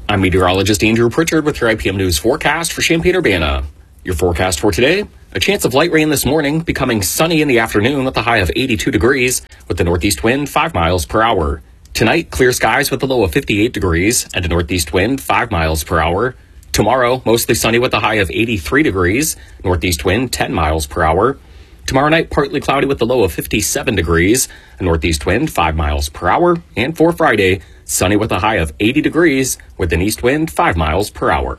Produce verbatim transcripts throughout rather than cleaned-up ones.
I'm meteorologist Andrew Pritchard with your I P M News forecast for Champaign-Urbana. Your forecast for today: a chance of light rain this morning, becoming sunny in the afternoon with a high of eighty-two degrees, with the northeast wind five miles per hour. Tonight, clear skies with a low of fifty-eight degrees and a northeast wind five miles per hour. Tomorrow, mostly sunny with a high of eighty-three degrees, northeast wind ten miles per hour. Tomorrow night, partly cloudy with a low of fifty-seven degrees, a northeast wind five miles per hour. And for Friday, sunny with a high of eighty degrees with an east wind five miles per hour.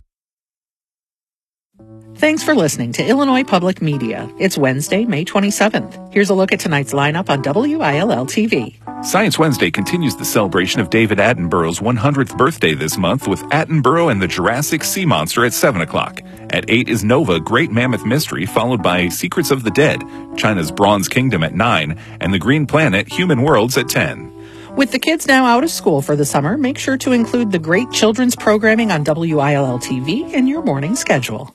Thanks for listening to Illinois Public Media. It's Wednesday, May twenty-seventh. Here's a look at tonight's lineup on W I L L T V. Science Wednesday continues the celebration of David Attenborough's one hundredth birthday this month with Attenborough and the Jurassic Sea Monster at seven o'clock. At eight is Nova, Great Mammoth Mystery, followed by Secrets of the Dead, China's Bronze Kingdom at nine, and The Green Planet, Human Worlds at ten. With the kids now out of school for the summer, make sure to include the great children's programming on W I L L T V in your morning schedule.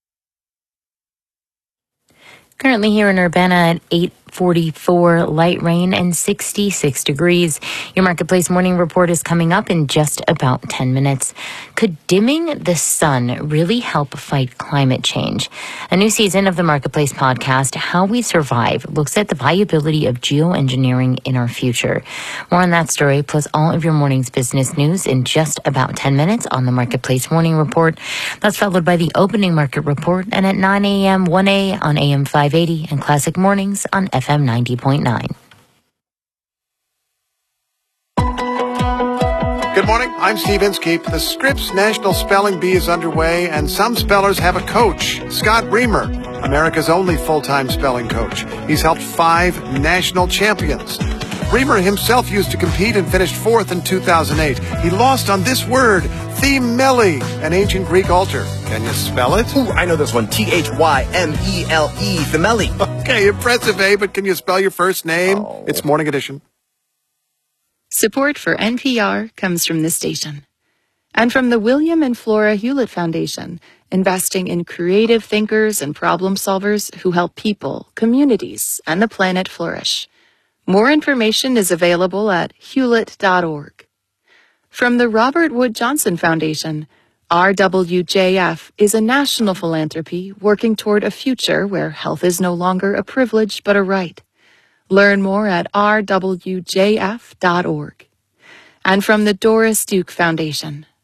Currently here in Urbana at eight forty-four, light rain and sixty-six degrees. Your Marketplace Morning Report is coming up in just about ten minutes. Could dimming the sun really help fight climate change? A new season of the Marketplace podcast, How We Survive, looks at the viability of geoengineering in our future. More on that story, plus all of your morning's business news in just about ten minutes on the Marketplace Morning Report. That's followed by the Opening Market Report, and at nine a.m., one A on A M five eighty and Classic Mornings on F M ninety point nine. Good morning, I'm Steve Inskeep. The Scripps National Spelling Bee is underway, and some spellers have a coach, Scott Reamer, America's only full-time spelling coach. He's helped five national champions. Reamer himself used to compete and finished fourth in two thousand eight. He lost on this word, thymele, an ancient Greek altar. Can you spell it? Ooh, I know this one. T H Y M E L E, thymele. Okay, impressive, eh? But can you spell your first name? Oh. It's Morning Edition. Support for N P R comes from this station. And from the William and Flora Hewlett Foundation, investing in creative thinkers and problem solvers who help people, communities, and the planet flourish. More information is available at hewlett dot org. From the Robert Wood Johnson Foundation, R W J F is a national philanthropy working toward a future where health is no longer a privilege but a right. Learn more at r w j f dot org. And from the Doris Duke Foundation,